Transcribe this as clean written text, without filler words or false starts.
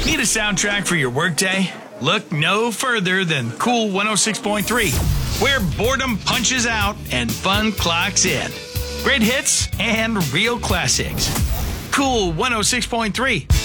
Need a soundtrack for your workday? Look no further than Cool 106.3, where boredom punches out and fun clocks in. Great hits and real classics. Cool 106.3.